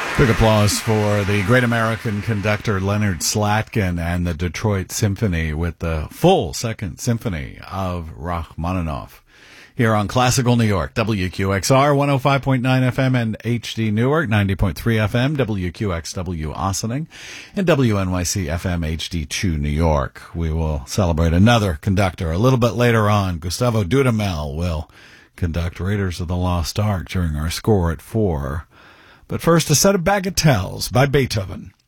Big applause for the great American conductor Leonard Slatkin and the Detroit Symphony with the full Second Symphony of Rachmaninoff. Here on Classical New York, WQXR 105.9 FM and HD Newark, 90.3 FM, WQXW Ossining, and WNYC FM HD2 New York. We will celebrate another conductor a little bit later on. Gustavo Dudamel will conduct Raiders of the Lost Ark during our score at 4. But first, a set of bagatelles by Beethoven.